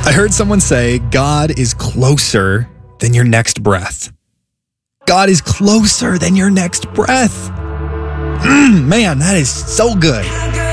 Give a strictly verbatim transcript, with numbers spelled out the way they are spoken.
I heard someone say God is closer than your next breath. God is closer than your next breath. Mm, man, that is so good.